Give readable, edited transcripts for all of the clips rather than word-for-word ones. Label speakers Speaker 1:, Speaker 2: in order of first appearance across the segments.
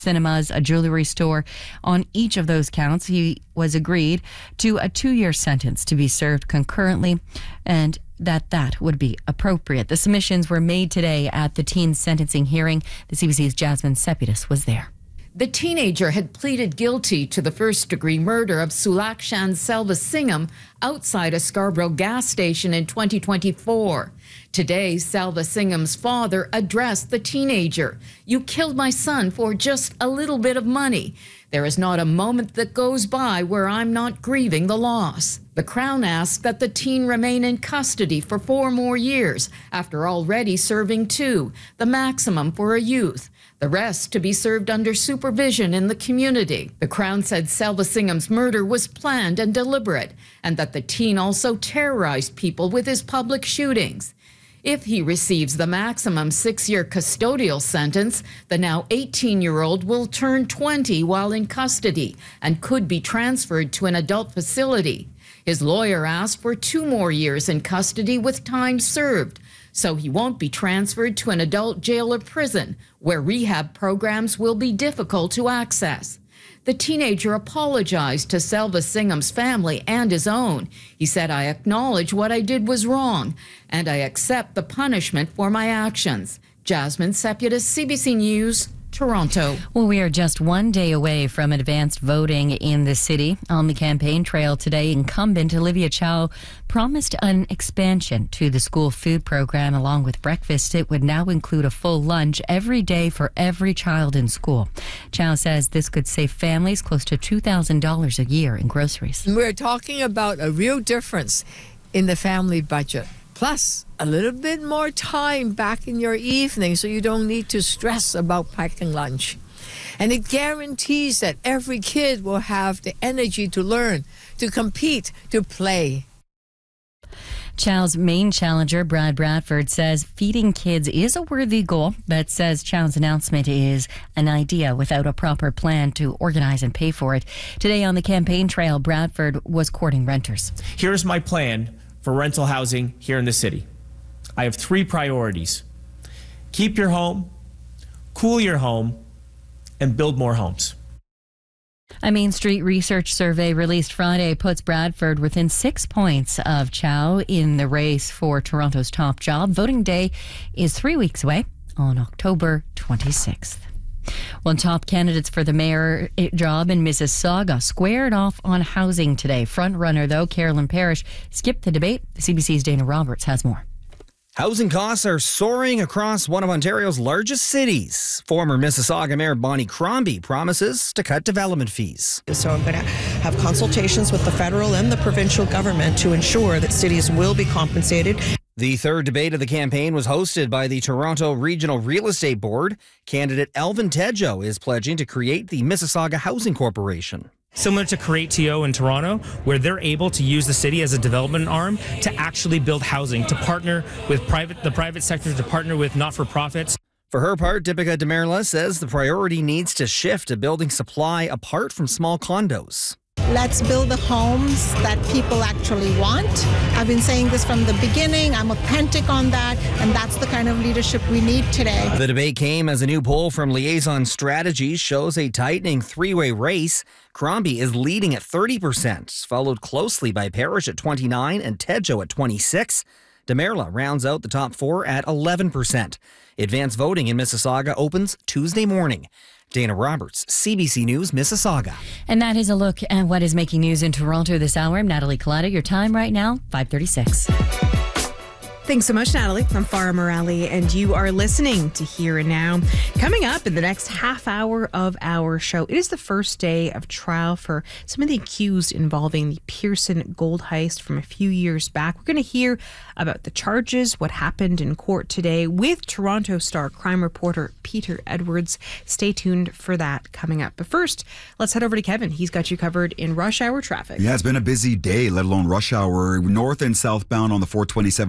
Speaker 1: cinemas, a jewelry store. On each of those counts, he was agreed to a 2-year sentence to be served concurrently, and that would be appropriate. The submissions were made today at the teen sentencing hearing. The CBC's Jasmine Sepidas was there.
Speaker 2: The teenager had pleaded guilty to the first-degree murder of Sulakshan Selvasingham outside a Scarborough gas station in 2024. Today, Selvasingham's father addressed the teenager. "You killed my son for just a little bit of money. There is not a moment that goes by where I'm not grieving the loss." The Crown asked that the teen remain in custody for 4 more years after already serving 2, the maximum for a youth. The rest to be served under supervision in the community. The Crown said Selvasingham's murder was planned and deliberate, and that the teen also terrorized people with his public shootings. If he receives the maximum 6-year custodial sentence, the now 18-year-old will turn 20 while in custody and could be transferred to an adult facility. His lawyer asked for 2 more years in custody with time served, so he won't be transferred to an adult jail or prison, where rehab programs will be difficult to access. The teenager apologized to Selvasingham's family and his own. He said, "I acknowledge what I did was wrong, and I accept the punishment for my actions." Jasmine Sepidas, CBC News, Toronto.
Speaker 1: Well, we are just 1 day away from advanced voting in the city. On the campaign trail today, incumbent Olivia Chow promised an expansion to the school food program along with breakfast. It would now include a full lunch every day for every child in school. Chow says this could save families close to $2,000 a year in groceries.
Speaker 3: We're talking about a real difference in the family budget. Plus, a little bit more time back in your evening so you don't need to stress about packing lunch. And it guarantees that every kid will have the energy to learn, to compete, to play.
Speaker 1: Chow's main challenger, Brad Bradford, says feeding kids is a worthy goal, but says Chow's announcement is an idea without a proper plan to organize and pay for it. Today on the campaign trail, Bradford was courting renters.
Speaker 4: Here's my plan for rental housing here in the city. I have 3 priorities: keep your home, cool your home, and build more homes.
Speaker 1: A Main Street research survey released Friday puts Bradford within 6 points of Chow in the race for Toronto's top job. Voting day is 3 weeks away on October 26th. Well, top candidates for the mayor job in Mississauga squared off on housing today. Front runner, though, Carolyn Parrish, skipped the debate. CBC's Dana Roberts has more.
Speaker 5: Housing costs are soaring across one of Ontario's largest cities. Former Mississauga Mayor Bonnie Crombie promises to cut development fees.
Speaker 6: So I'm going to have consultations with the federal and the provincial government to ensure that cities will be compensated.
Speaker 5: The third debate of the campaign was hosted by the Toronto Regional Real Estate Board. Candidate Elvin Tejo is pledging to create the Mississauga Housing Corporation.
Speaker 7: Similar to Create.to in Toronto, where they're able to use the city as a development arm to actually build housing, to partner with the private sector, to partner with not-for-profits.
Speaker 5: For her part, Deepika Demerla says the priority needs to shift to building supply apart from small condos.
Speaker 8: Let's build the homes that people actually want. I've been saying this from the beginning. I'm authentic on that, and that's the kind of leadership we need today.
Speaker 5: The debate came as a new poll from Liaison Strategies shows a tightening 3-way race. Crombie is leading at 30%, followed closely by Parrish at 29% and Tejo at 26%. Demerla rounds out the top 4 at 11%. Advanced voting in Mississauga opens Tuesday morning. Dana Roberts, CBC News, Mississauga.
Speaker 1: And that is a look at what is making news in Toronto this hour. I'm Natalie Collada. Your time right now, 5:36.
Speaker 9: Thanks so much, Natalie. I'm Farah Morali, and you are listening to Here and Now. Coming up in the next half hour of our show, it is the first day of trial for some of the accused involving the Pearson gold heist from a few years back. We're going to hear about the charges, what happened in court today with Toronto Star crime reporter Peter Edwards. Stay tuned for that coming up. But first, let's head over to Kevin. He's got you covered in rush hour traffic.
Speaker 10: Yeah, it's been a busy day, let alone rush hour. North and southbound on the 427 at Dixon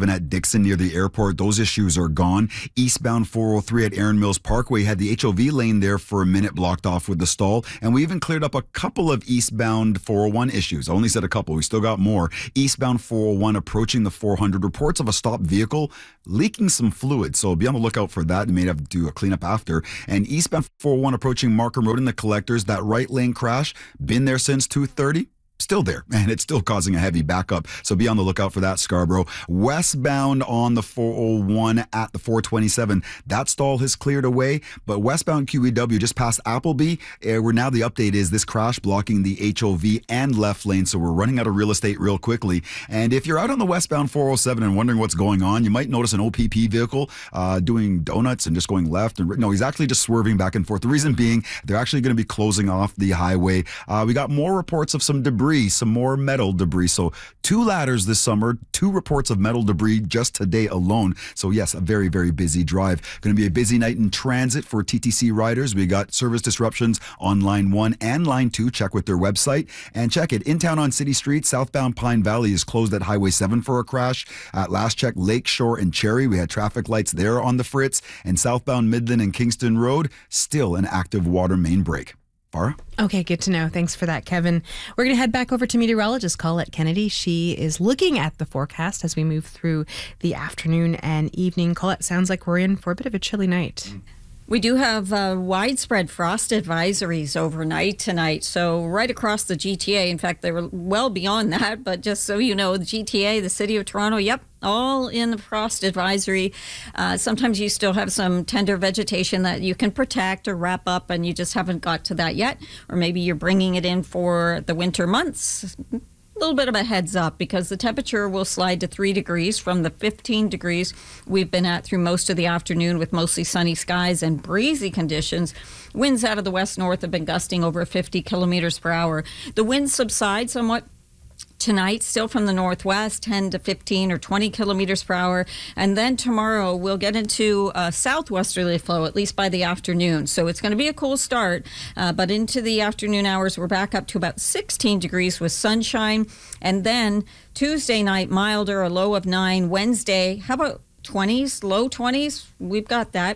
Speaker 10: Dixon near the airport. Those issues are gone. Eastbound 403 at Erin Mills Parkway had the HOV lane there for a minute blocked off with the stall. And we even cleared up a couple of eastbound 401 issues. I only said a couple. We still got more. Eastbound 401 approaching the 400. Reports of a stopped vehicle leaking some fluid. So be on the lookout for that. You may have to do a cleanup after. And eastbound 401 approaching Markham Road in the collectors. That right lane crash, been there since 2:30. Still there, and it's still causing a heavy backup. So be on the lookout for that, Scarborough. Westbound on the 401 at the 427, that stall has cleared away. But westbound QEW just past Appleby, where now the update is this crash blocking the HOV and left lane. So we're running out of real estate real quickly. And if you're out on the westbound 407 and wondering what's going on, you might notice an OPP vehicle doing donuts and just going left. And no, he's actually just swerving back and forth. The reason being, they're actually going to be closing off the highway. We got more reports of some debris, some more metal debris. So 2 ladders this summer, 2 reports of metal debris just today alone. So yes, a very, very busy drive. Going to be a busy night in transit for TTC riders. We got service disruptions on line 1 and line 2. Check with their website and check it. In town on City Street, southbound Pine Valley is closed at Highway 7 for a crash. At last check, Lakeshore and Cherry, we had traffic lights there on the Fritz. And southbound Midland and Kingston Road, still an active water main break. Farah?
Speaker 9: Okay, good to know. Thanks for that, Kevin. We're going to head back over to meteorologist Colette Kennedy. She is looking at the forecast as we move through the afternoon and evening. Colette, sounds like we're in for a bit of a chilly night.
Speaker 11: We do have widespread frost advisories overnight tonight. So right across the GTA, in fact, they were well beyond that. But just so you know, the GTA, the city of Toronto, yep, all in the frost advisory. Sometimes you still have some tender vegetation that you can protect or wrap up, and you just haven't got to that yet. Or maybe you're bringing it in for the winter months. A little bit of a heads up, because the temperature will slide to 3 degrees from the 15 degrees we've been at through most of the afternoon, with mostly sunny skies and breezy conditions. Winds out of the west-north have been gusting over 50 kilometers per hour. The winds subside somewhat tonight, still from the northwest, 10 to 15 or 20 kilometers per hour. And then tomorrow we'll get into a southwesterly flow, at least by the afternoon. So it's going to be a cool start. But into the afternoon hours, we're back up to about 16 degrees with sunshine. And then Tuesday night, milder, a low of 9. Wednesday, how about 20s, low 20s? We've got that.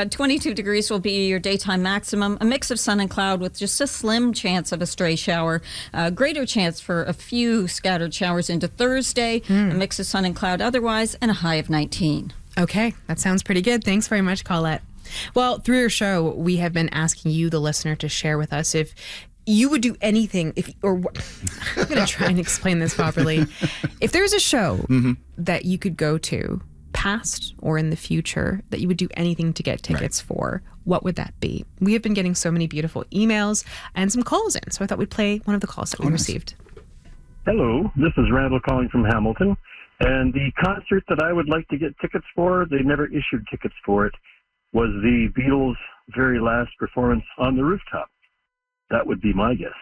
Speaker 11: 22 degrees will be your daytime maximum. A mix of sun and cloud with just a slim chance of a stray shower. Greater chance for a few scattered showers into Thursday. A mix of sun and cloud otherwise, and a high of 19.
Speaker 9: Okay, that sounds pretty good. Thanks very much, Colette. Well, through your show, we have been asking you, the listener, to share with us if you would do anything I'm going to try and explain this properly. If there's a show that you could go to, past or in the future, that you would do anything to get tickets for, what would that be? We have been getting so many beautiful emails and some calls in, so I thought we'd play one of the calls that we received.
Speaker 12: Hello, this is Randall calling from Hamilton, and the concert that I would like to get tickets for, they never issued tickets for it, was the Beatles' very last performance on the rooftop. That would be my guess.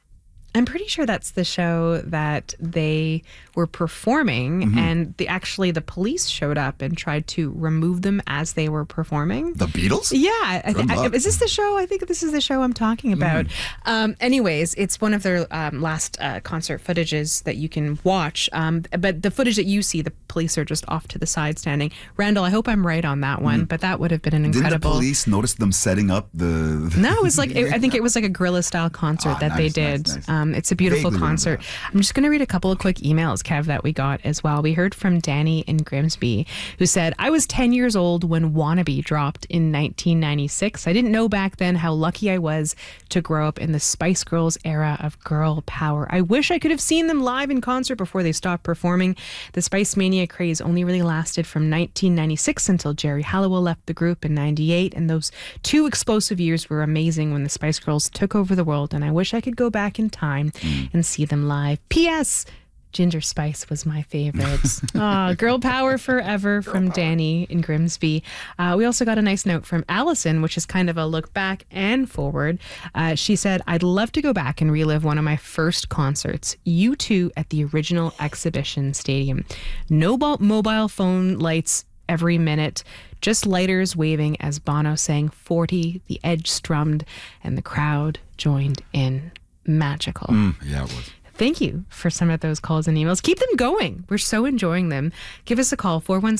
Speaker 9: I'm pretty sure that's the show that they were performing, and the police showed up and tried to remove them as they were performing.
Speaker 10: The Beatles?
Speaker 9: Yeah. Is this the show? I think this is the show I'm talking about. Anyways, it's one of their last concert footages that you can watch. But the footage that you see, the police are just off to the side standing. Randall, I hope I'm right on that one, but that would have been an incredible...
Speaker 10: Didn't the police notice them setting up the...
Speaker 9: No, it was like, I think it was like a guerrilla-style concert that they did.
Speaker 10: Nice.
Speaker 9: It's a beautiful concert. I'm just going to read a couple of quick emails, Kev, that we got as well. We heard from Danny in Grimsby, who said, I was 10 years old when Wannabe dropped in 1996. I didn't know back then how lucky I was to grow up in the Spice Girls era of girl power. I wish I could have seen them live in concert before they stopped performing. The Spice Mania craze only really lasted from 1996 until Jerry Halliwell left the group in 98. And those 2 explosive years were amazing when the Spice Girls took over the world. And I wish I could go back in time and see them live. P.S. Ginger Spice was my favorite. Girl power forever from Danny in Grimsby. We also got a nice note from Allison, which is kind of a look back and forward. She said, I'd love to go back and relive one of my first concerts, U2 at the original Exhibition Stadium. No mobile phone lights every minute, just lighters waving as Bono sang 40, The Edge strummed, and the crowd joined in. Magical.
Speaker 10: Yeah, it was.
Speaker 9: Thank you for some of those calls and emails. Keep them going. We're so enjoying them. Give us a call,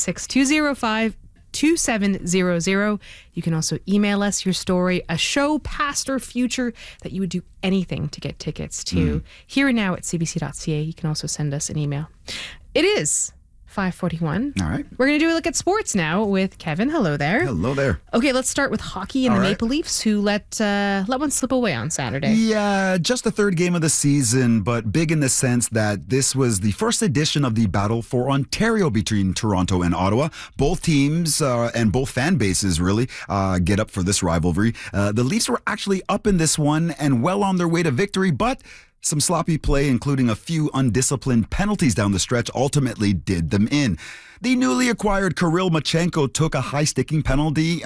Speaker 9: 416-205-2700. You can also email us your story, a show, past or future, that you would do anything to get tickets to. Here and now at cbc.ca. You can also send us an email. It is 5:41.
Speaker 10: All right.
Speaker 9: We're going to do a look at sports now with Kevin. Hello there.
Speaker 10: Hello there.
Speaker 9: Okay, let's start with hockey and the Maple Leafs, who let one slip away on Saturday.
Speaker 10: Yeah, just the third game of the season, but big in the sense that this was the first edition of the battle for Ontario between Toronto and Ottawa. Both teams and both fan bases really get up for this rivalry. The Leafs were actually up in this one and well on their way to victory, but some sloppy play, including a few undisciplined penalties down the stretch, ultimately did them in. The newly acquired Kirill Marchenko took a high-sticking penalty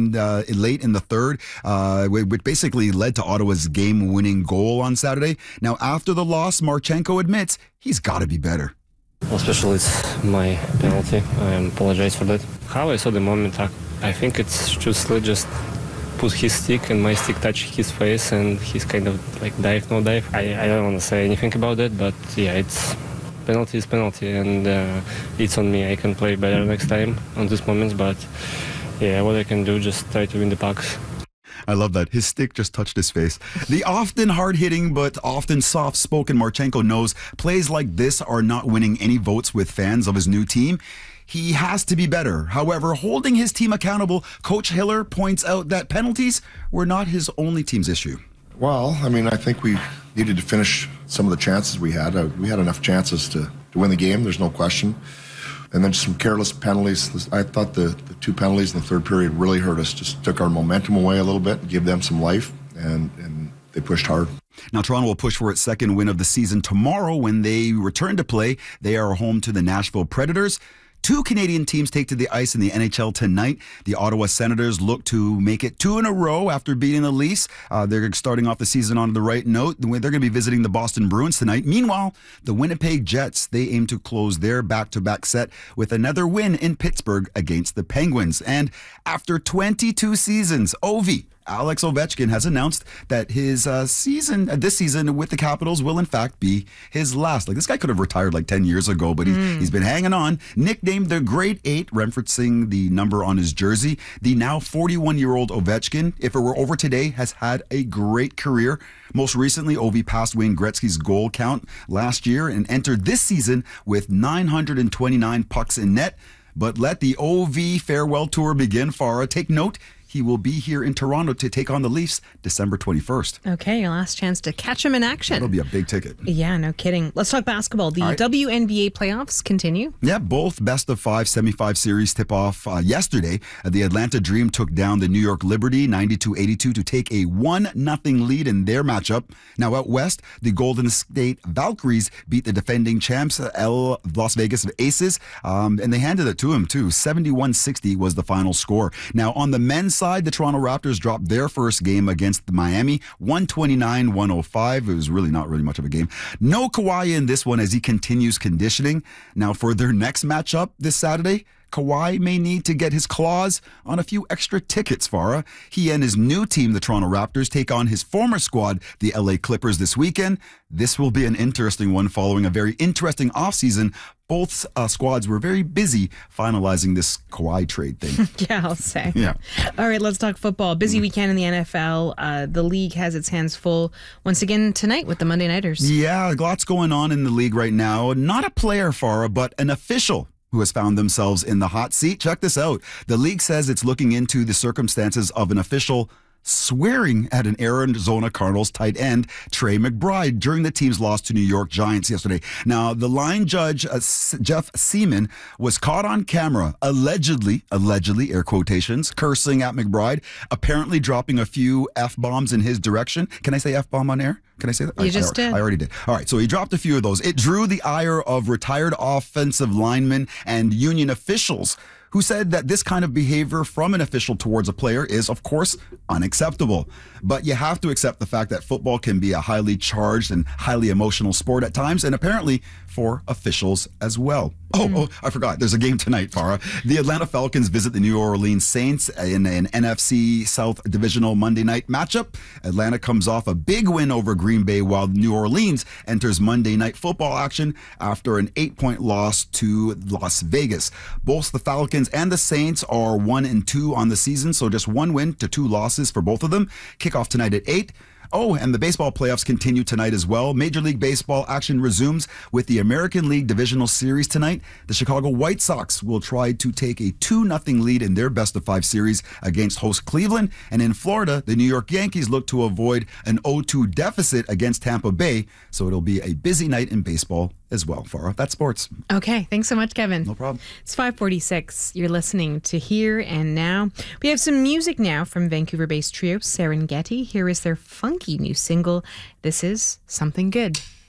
Speaker 10: late in the third, which basically led to Ottawa's game-winning goal on Saturday. Now, after the loss, Marchenko admits he's got to be better.
Speaker 13: Especially it's my penalty. I apologize for that. How I saw the moment, I think it's just put his stick and my stick touch his face and he's kind of like dive, no dive. I don't want to say anything about it, but yeah, it's penalty is penalty and it's on me. I can play better next time on these moments, but yeah, what I can do, just try to win the pucks.
Speaker 10: I love that. His stick just touched his face. The often hard-hitting but often soft-spoken Marchenko knows plays like this are not winning any votes with fans of his new team. He has to be better. However, holding his team accountable, Coach Hiller points out that penalties were not his only team's issue.
Speaker 14: Well, I mean, I think we needed to finish some of the chances we had. We had enough chances to win the game, there's no question. And then some careless penalties. I thought the two penalties in the third period really hurt us, just took our momentum away a little bit, gave them some life, and they pushed hard.
Speaker 10: Now, Toronto will push for its second win of the season tomorrow when they return to play. They are home to the Nashville Predators. Two Canadian teams take to the ice in the NHL tonight. The Ottawa Senators look to make it 2 in a row after beating the Leafs. They're starting off the season on the right note. They're going to be visiting the Boston Bruins tonight. Meanwhile, the Winnipeg Jets, they aim to close their back-to-back set with another win in Pittsburgh against the Penguins. And after 22 seasons, Alex Ovechkin has announced that his this season with the Capitals will in fact be his last. Like, this guy could have retired like 10 years ago, but he's been hanging on. Nicknamed the Great Eight, referencing the number on his jersey, the now 41-year-old Ovechkin, if it were over today, has had a great career. Most recently, Ovi passed Wayne Gretzky's goal count last year and entered this season with 929 pucks in net. But let the OV farewell tour begin, Farah. Take note, he will be here in Toronto to take on the Leafs December 21st.
Speaker 9: Okay, your last chance to catch him in action.
Speaker 10: That'll be a big ticket.
Speaker 9: Yeah, no kidding. Let's talk basketball. The WNBA playoffs continue.
Speaker 10: Yeah, both best-of-5 semi-5 series tip off yesterday. The Atlanta Dream took down the New York Liberty 92-82 to take a 1-0 lead in their matchup. Now out west, the Golden State Valkyries beat the defending champs, Las Vegas Aces, and they handed it to them too. 71-60 was the final score. Now on the men's side, the Toronto Raptors dropped their first game against the Miami, 129-105. It was really not much of a game. No Kawhi in this one as he continues conditioning. Now for their next matchup this Saturday, Kawhi may need to get his claws on a few extra tickets, Farah. He and his new team, the Toronto Raptors, take on his former squad, the LA Clippers, this weekend. This will be an interesting one following a very interesting offseason. Both squads were very busy finalizing this Kawhi trade thing.
Speaker 9: Yeah, I'll say.
Speaker 10: Yeah.
Speaker 9: All right, let's talk football. Busy weekend in the NFL. The league has its hands full once again tonight with the Monday Nighters.
Speaker 10: Yeah, lots going on in the league right now. Not a player, Farah, but an official who has found themselves in the hot seat. Check this out. The league says it's looking into the circumstances of an official swearing at an Arizona Cardinals tight end, Trey McBride, during the team's loss to New York Giants yesterday. Now, the line judge, Jeff Seaman, was caught on camera, allegedly, air quotations, cursing at McBride, apparently dropping a few F-bombs in his direction. Can I say F-bomb on air? Can I say that?
Speaker 9: You just did.
Speaker 10: I already did. All right, so he dropped a few of those. It drew the ire of retired offensive linemen and union officials who said that this kind of behavior from an official towards a player is, of course, unacceptable. But you have to accept the fact that football can be a highly charged and highly emotional sport at times, and apparently for officials as well. Oh, I forgot. There's a game tonight, Farah. The Atlanta Falcons visit the New Orleans Saints in an NFC South Divisional Monday night matchup. Atlanta comes off a big win over Green Bay, while New Orleans enters Monday night football action after an 8-point loss to Las Vegas. Both the Falcons and the Saints are 1-2 on the season, so just 1 win to 2 losses for both of them. Kickoff tonight at 8. Oh, and the baseball playoffs continue tonight as well. Major League Baseball action resumes with the American League Divisional Series tonight. The Chicago White Sox will try to take a 2-0 lead in their best-of-5 series against host Cleveland. And in Florida, the New York Yankees look to avoid an 0-2 deficit against Tampa Bay. So it'll be a busy night in baseball as well, Farah. That's sports.
Speaker 9: Okay. Thanks so much, Kevin.
Speaker 10: No problem.
Speaker 9: It's 5:46. You're listening to Here and Now. We have some music now from Vancouver-based trio Serengeti. Here is their funky new single. This is Something Good.